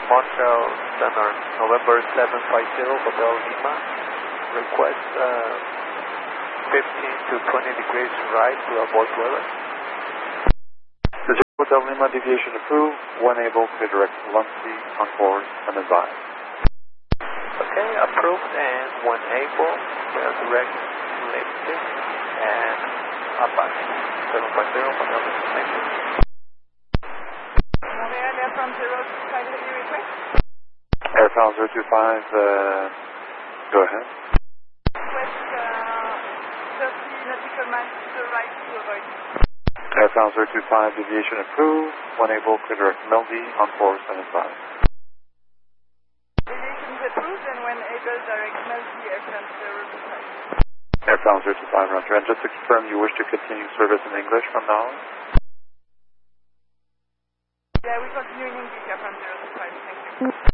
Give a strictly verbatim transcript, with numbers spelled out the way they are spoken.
Montreal Center, November seven five zero, Hotel Lima. Request uh, fifteen to twenty degrees right to avoid weather. Hotel Lima, deviation approved. One able to direct Muncie on course and advise. Okay, approved and one able to direct Lipstick and Apache. seven five zero, Hotel Lima. Thank you. Montreal Air France zero two five, heavy request. Air France zero two five, uh, go ahead. Request uh, thirty nautical miles to the right to avoid. Air France zero two five, deviation approved. One able to direct Melody on course and advise. Deviation is approved and when able direct Melody Air France zero two five. Air France zero two five, roger. And just to confirm, you wish to continue service in English from now on? Yeah, we continue in English, Air France zero two five. Thank you.